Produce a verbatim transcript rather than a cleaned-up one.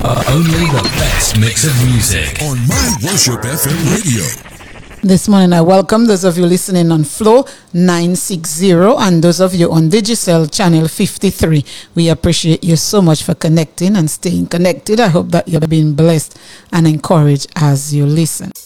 Only the best mix of music on My Worship F M radio. This morning I welcome those of you listening on Flow nine sixty and those of you on Digicel channel fifty-three. We appreciate you so much for connecting and staying connected. I hope that you're being blessed and encouraged as you listen.